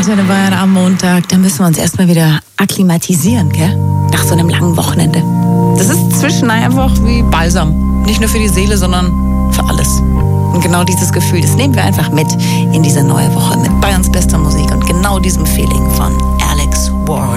Antenne Bayern am Montag. Da müssen wir uns erstmal wieder akklimatisieren, gell? Nach so einem langen Wochenende. Das ist zwischendurch einfach wie Balsam. Nicht nur für die Seele, sondern für alles. Und genau dieses Gefühl, das nehmen wir einfach mit in diese neue Woche mit Bayerns bester Musik und genau diesem Feeling von Alex Warren.